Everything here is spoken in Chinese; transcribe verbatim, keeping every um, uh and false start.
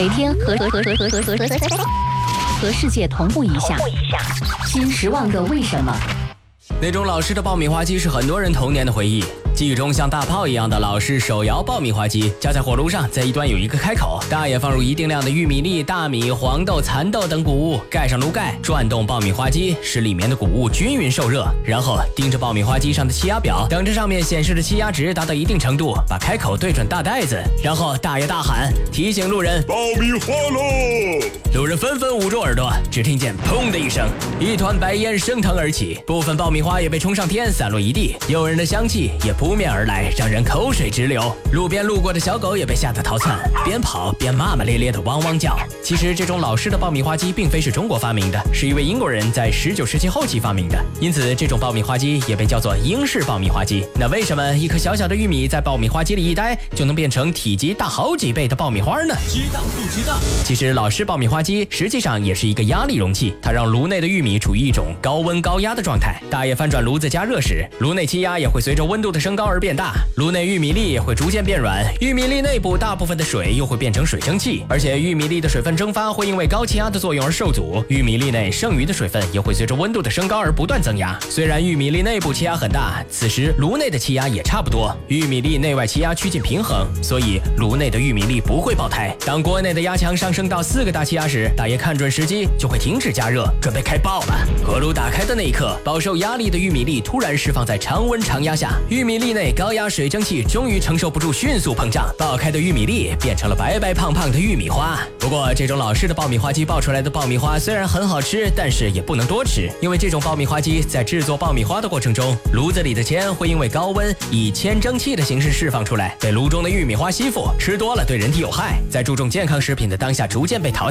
每天和和和和和和和和世界同步一下，新十万个为什么。 那种老式的爆米花机是很多人童年的回忆，记忆中像大炮一样的老式手摇爆米花机，架在火炉上，在一端有一个开口，大爷放入一定量的玉米粒、大米、黄豆、蚕豆等谷物，盖上炉盖，转动爆米花机，使里面的谷物均匀受热，然后盯着爆米花机上的气压表，等着上面显示的气压值达到一定程度，把开口对准大袋子，然后大爷大喊，提醒路人爆米花喽！ 路人纷纷捂住耳朵，只听见砰的一声，一团白烟升腾而起，部分爆米花也被冲上天，散落一地，诱人的香气也扑面而来，让人口水直流。路边路过的小狗也被吓得逃窜，边跑边骂骂咧咧的汪汪叫。其实这种老式的爆米花机并非是中国发明的，是一位英国人在十九世纪后期发明的，因此这种爆米花机也被叫做英式爆米花机。那为什么一颗小小的玉米在爆米花机里一待，就能变成体积大好几倍的爆米花呢？ 激荡不激荡？ 其实老式爆米花机实际上也是一个压力容器，它让炉内的玉米处于一种高温高压的状态。大爷翻转炉子加热时，炉内气压也会随着温度的升高而变大，炉内玉米粒也会逐渐变软，玉米粒内部大部分的水又会变成水蒸气，而且玉米粒的水分蒸发会因为高气压的作用而受阻，玉米粒内剩余的水分也会随着温度的升高而不断增压。虽然玉米粒内部气压很大，此时炉内的气压也差不多，玉米粒内外气压趋近平衡，所以炉内的玉米粒不会爆胎。当锅内的压强上升到四个大气压时，大爷看准时机就会停止加热，准备开爆了。火炉打开的那一刻，饱受压力的玉米粒突然释放在常温常压下，玉米粒内高压水蒸气终于承受不住，迅速膨胀，爆开的玉米粒变成了白白胖胖的玉米花。不过这种老式的爆米花机爆出来的爆米花虽然很好吃，但是也不能多吃，因为这种爆米花机在制作爆米花的过程中，炉子里的铅会因为高温以铅蒸汽的形式释放出来，被炉中的玉米花吸附，吃多了对人体有害，在注重健康食品的当下逐渐被淘汰。